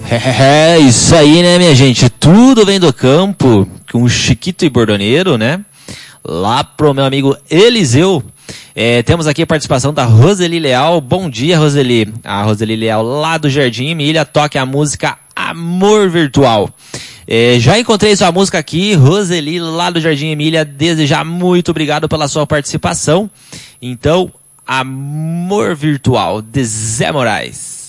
É isso aí, né, minha gente? Tudo vem do campo com o Chiquito e Bordoneiro, né? Lá pro meu amigo Eliseu. Temos aqui a participação da Roseli Leal. Bom dia, Roseli. A Roseli Leal lá do Jardim Emília toca a música Amor Virtual. Já encontrei sua música aqui, Roseli, lá do Jardim Emília. Desejar muito obrigado pela sua participação. Então, Amor Virtual, de Zé Moraes.